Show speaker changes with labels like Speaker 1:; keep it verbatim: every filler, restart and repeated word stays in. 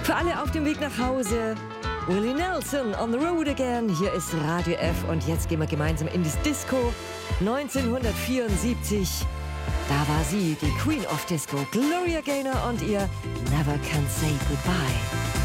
Speaker 1: Für alle auf dem Weg nach Hause, Willie Nelson on the road again. Hier ist Radio F und jetzt gehen wir gemeinsam in das Disco. neunzehnhundertvierundsiebzig, da war sie, die Queen of Disco, Gloria Gaynor und ihr Never Can Say Goodbye.